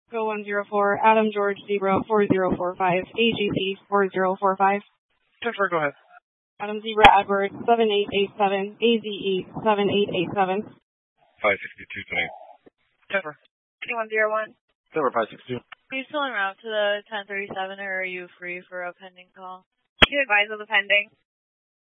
Go 104, Adam George Zebra 4045, AGC 4045. Jennifer, go ahead. Adam Zebra Edward 7887, AZE 7887. 562 tonight. Jennifer. T101. Silver 562. Are you still en route to the 1037 or are you free for a pending call? You advise of the pending.